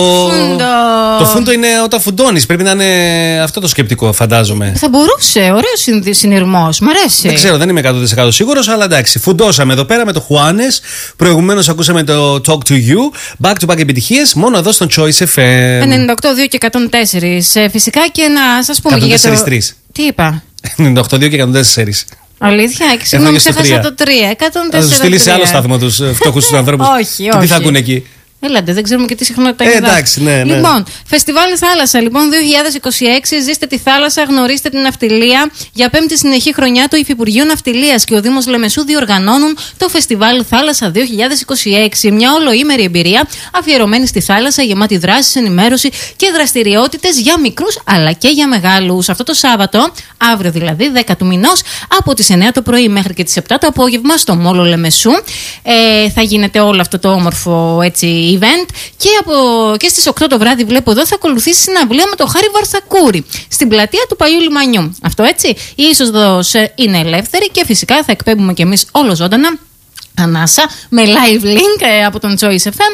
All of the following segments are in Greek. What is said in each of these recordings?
Το φούντο είναι όταν φουντώνεις. Πρέπει να είναι αυτό το σκεπτικό, φαντάζομαι. Θα μπορούσε. Ωραίος συνειρμός. Μ' αρέσει. Δεν ξέρω, δεν είμαι 100% σίγουρος, αλλά εντάξει. Φουντώσαμε εδώ πέρα με το Χουάνες. Προηγουμένως ακούσαμε το Talk to You. Back to back επιτυχίες, μόνο εδώ στον Choice FM. 98,2 και 104. Φυσικά και να σας πούμε για το. Τι είπα? 98,2 και 104. Αλήθεια, συγγνώμη, ξέχασα το 3. 104. Θα σου στείλει σε άλλο σταθμό τους φτωχούς τους ανθρώπους. Όχι. Τι θα ακούνε εκεί? Έλατε, δεν ξέρουμε και τι συχνότητα είναι. Εντάξει, ναι. Λοιπόν, Φεστιβάλ Θάλασσα, λοιπόν, 2026. Ζήστε τη θάλασσα, γνωρίστε την ναυτιλία. Για 5η συνεχή χρονιά, το Υφυπουργείο Ναυτιλίας και ο Δήμος Λεμεσού διοργανώνουν το Φεστιβάλ Θάλασσα 2026. Μια ολοήμερη εμπειρία αφιερωμένη στη θάλασσα, γεμάτη δράσεις, ενημέρωση και δραστηριότητες για μικρούς αλλά και για μεγάλους. Αυτό το Σάββατο, αύριο δηλαδή, 10 του μηνός, από τις 9 το πρωί μέχρι και τις 7 το απόγευμα, στο Μόλο Λεμεσού. Θα γίνεται όλο αυτό το όμορφο έτσι event και στις 8 το βράδυ βλέπω εδώ θα ακολουθήσει συναυλία με το Χάρη Βαρθακούρη στην πλατεία του Παλιού Λιμανιού. Αυτό έτσι, η είσοδος είναι ελεύθερη και φυσικά θα εκπέμπουμε κι εμείς όλο ζωντανά ανάσα με live link από τον Choice FM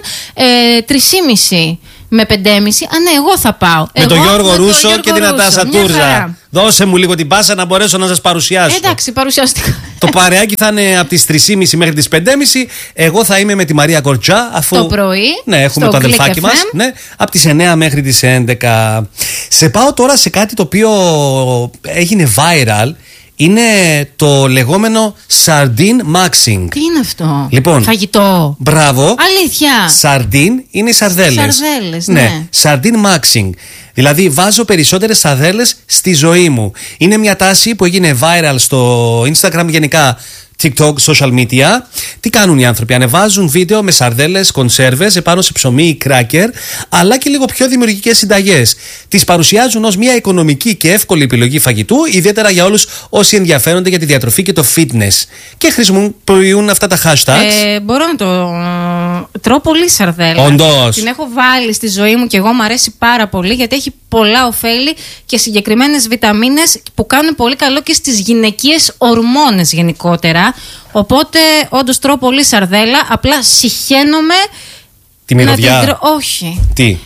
3,5 με 5,5. Ναι, εγώ θα πάω. Με τον Γιώργο Ρούσο και την Νατάσα Τούρζα. Δώσε μου λίγο την πάσα να μπορέσω να σας παρουσιάσω. Εντάξει, παρουσιάστηκα. Το παρεάκι θα είναι από τις 3,5 μέχρι τις 5,5. Εγώ θα είμαι με τη Μαρία Κορτζά. Αφού... Το πρωί. Ναι, έχουμε το αδελφάκι μας. Ναι, από τις 9 μέχρι τις 11. Σε πάω τώρα σε κάτι το οποίο έγινε viral. Είναι το λεγόμενο sardine maxing. Τι είναι αυτό? Λοιπόν, φαγητό. Μπράβο. Αλήθεια. Sardine είναι οι σαρδέλες. Σαρδέλες, ναι. Sardine maxing. Δηλαδή βάζω περισσότερες σαρδέλες στη ζωή μου. Είναι μια τάση που έγινε viral στο Instagram, γενικά TikTok, social media. Τι κάνουν οι άνθρωποι? Ανεβάζουν βίντεο με σαρδέλες, κονσέρβες επάνω σε ψωμί ή κράκερ, αλλά και λίγο πιο δημιουργικές συνταγές. Τις παρουσιάζουν ως μια οικονομική και εύκολη επιλογή φαγητού, ιδιαίτερα για όλους όσοι ενδιαφέρονται για τη διατροφή και το fitness. Και χρησιμοποιούν αυτά τα hashtags. Μπορώ να το τρώω πολύ σαρδέλα. Όντως. Την έχω βάλει στη ζωή μου και εγώ μου αρέσει πάρα πολύ γιατί έχει πολλά ωφέλη και συγκεκριμένες βιταμίνες που κάνουν πολύ καλό και στις γυναικείες ορμόνες γενικότερα. Οπότε όντως τρώω πολύ σαρδέλα, απλά συχαίνομαι. Τη μυρωδιά. Όχι. Τι?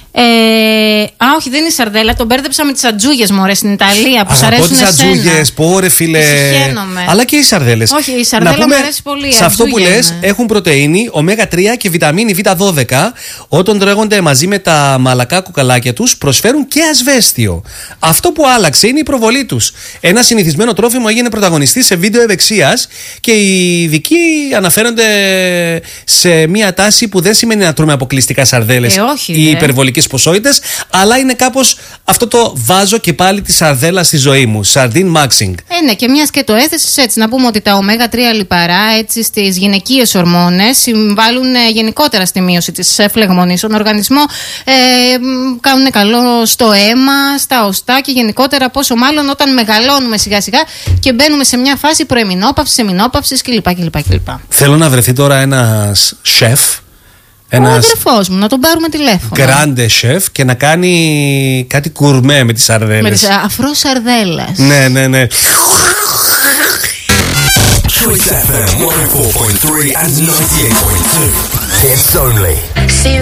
Όχι, δεν είναι σαρδέλα. Τον μπέρδεψα με τις ατζούγες μου, στην Ιταλία που σ' αρέσουν εσένα. τις ατζούγες, πόρε φίλε. Αλλά και οι σαρδέλες. Όχι, η σαρδέλα μου αρέσει πολύ. Σε αυτό που λες, έχουν πρωτεΐνη, ωμέγα 3 και βιταμίνη Β12. Όταν τρώγονται μαζί με τα μαλακά κουκαλάκια τους, προσφέρουν και ασβέστιο. Αυτό που άλλαξε είναι η προβολή τους. Ένα συνηθισμένο τρόφιμο έγινε πρωταγωνιστή σε βίντεο ευεξίας και οι ειδικοί αναφέρονται σε μια τάση που δεν σημαίνει να τρώμε αποκλειστικά σαρδέλες ή υπερβολικές ποσότητες, αλλά είναι κάπως αυτό το βάζω και πάλι τη σαρδέλα στη ζωή μου. Sardine maxing. Ναι, και μιας και το έθεσες έτσι, να πούμε ότι τα ωμέγα 3 λιπαρά έτσι, στις γυναικείες ορμόνες συμβάλλουν γενικότερα στη μείωση της φλεγμονής στον οργανισμό. Κάνουν καλό στο αίμα, στα οστά και γενικότερα, πόσο μάλλον όταν μεγαλώνουμε σιγά σιγά και μπαίνουμε σε μια φάση προεμινόπαυσης, εμινόπαυσης κλπ. Θέλω να βρεθεί τώρα ένας σεφ. Ο αδερφός μου, να τον πάρουμε τηλέφωνο. Grande chef και να κάνει κάτι κουρμέ με τις σαρδέλες. Με τις αφρό σαρδέλας. Ναι. Choice FM 104.3 and 98.2. Hits only.